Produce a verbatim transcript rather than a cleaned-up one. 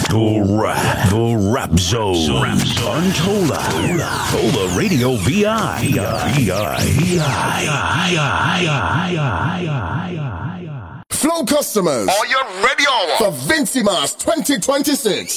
The Rap, The Rap Zone. Untola. Tola Radio V I. V I. V I. V I. Flow customers, are you ready for Vincy Mas twenty twenty-six?